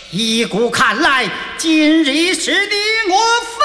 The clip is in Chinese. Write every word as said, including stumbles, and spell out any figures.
依古看来，今日是你我